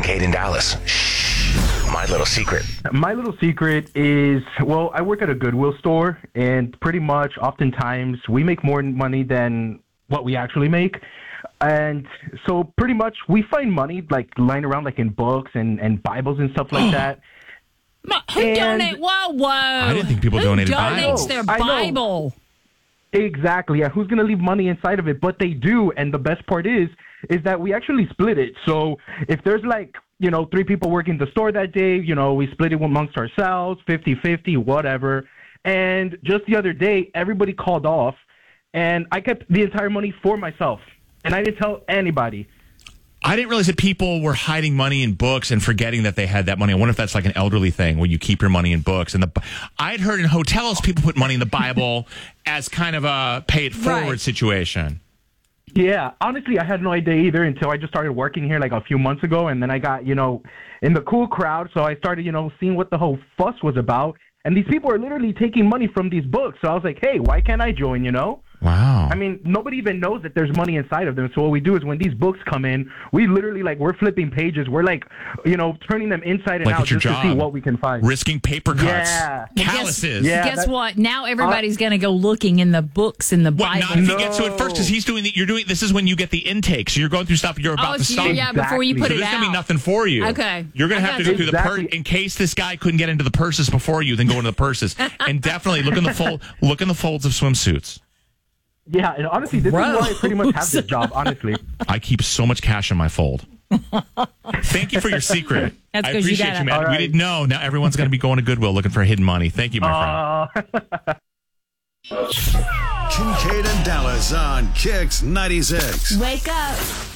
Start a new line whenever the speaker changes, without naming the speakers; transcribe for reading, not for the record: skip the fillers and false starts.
Kincaid in Dallas. Shh. My little secret.
My little secret is, well, I work at a Goodwill store, and pretty much oftentimes we make more money than what we actually make. And so pretty much we find money like lying around like in books and Bibles and stuff like that.
Who donates? Whoa.
I didn't think people donated
donates
Bibles.
their
I know.
Bible?
Exactly. Yeah. Who's going to leave money inside of it? But they do. And the best part is that we actually split it. So if there's like, 3 people working the store that day, we split it amongst ourselves, 50-50, whatever. And just the other day, everybody called off and I kept the entire money for myself. And I didn't tell anybody.
I didn't realize that people were hiding money in books and forgetting that they had that money. I wonder if that's like an elderly thing where you keep your money in books. And I'd heard in hotels people put money in the Bible as kind of a pay it forward situation.
Yeah, honestly, I had no idea either until I just started working here like a few months ago. And then I got, in the cool crowd. So I started, seeing what the whole fuss was about. And these people are literally taking money from these books. So I was like, hey, why can't I join,
Wow.
I mean, nobody even knows that there's money inside of them. So what we do is when these books come in, we literally we're flipping pages. We're turning them inside and out just to see what we can find.
Risking paper cuts.
Yeah.
Calluses.
Guess what? Now everybody's going to go looking in the books in the Bible.
Not if he gets to it first, because he's doing this is when you get the intake. So you're going through stuff you're about to start.
Yeah, before you put
so
it
there's
out.
going to be nothing for you.
Okay.
You're going to have to go through the purse. In case this guy couldn't get into the purses before you, then go into the purses. And definitely look in the folds of swimsuits.
Yeah, and honestly, this is why I pretty much have this job, honestly.
I keep so much cash in my fold. Thank you for your secret.
That's
I appreciate you, man.
Right.
We didn't know. Now everyone's going to be going to Goodwill looking for hidden money. Thank you, my friend.
Kincaid and Dallas on Kicks 96.
Wake up.